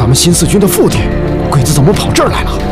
咱们新四军的腹地，鬼子怎么跑这儿来了？